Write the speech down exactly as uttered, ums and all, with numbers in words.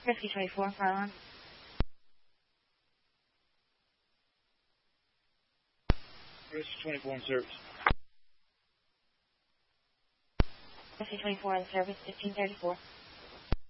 Rescue twenty-four, fire alarm. Rescue twenty-four in service. Rescue twenty-four in service, fifteen thirty-four.